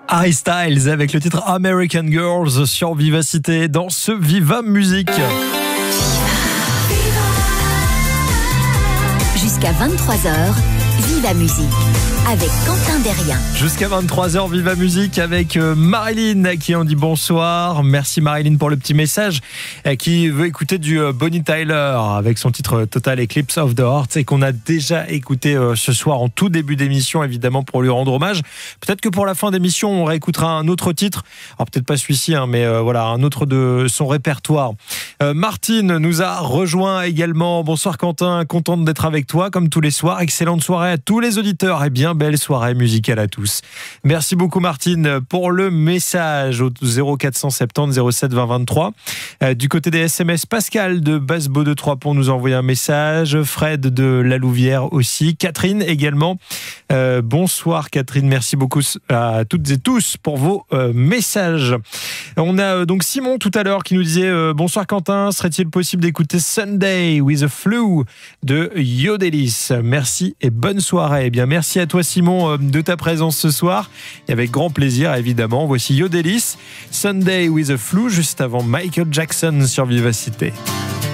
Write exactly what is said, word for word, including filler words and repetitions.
Harry Styles avec le titre American Girls sur Vivacité dans ce Viva Musique. Jusqu'à vingt-trois heures, Viva Musique avec Quentin Derrien. Jusqu'à vingt-trois heures, Viva Musique avec Marilyn à qui on dit bonsoir. Merci Marilyn pour le petit message, qui veut écouter du Bonnie Tyler avec son titre Total Eclipse of the Heart et qu'on a déjà écouté ce soir en tout début d'émission, évidemment pour lui rendre hommage. Peut-être que pour la fin d'émission on réécoutera un autre titre, alors peut-être pas celui-ci hein, mais euh, voilà, un autre de son répertoire. euh, Martine nous a rejoint également. Bonsoir Quentin, contente d'être avec toi comme tous les soirs. Excellente soirée à tous les auditeurs et bien belle soirée musicale à tous. Merci beaucoup Martine pour le message au zéro quatre cent soixante-dix zéro sept vingt vingt-trois. Euh, du côté des S M S, Pascal de Basse-Beau de Trois-Ponts nous a envoyé un message, Fred de La Louvière aussi, Catherine également. Euh, bonsoir Catherine, merci beaucoup à toutes et tous pour vos euh, messages. On a euh, donc Simon tout à l'heure qui nous disait euh, bonsoir Quentin, serait-il possible d'écouter Sunday with a Flu de Yodelis? Merci et bonne soirée. Eh bien merci à toi Simon euh, de ta présence ce soir et avec grand plaisir évidemment. Voici Yodelis, Sunday with a Flu juste avant Michael Jackson sur Vivacité.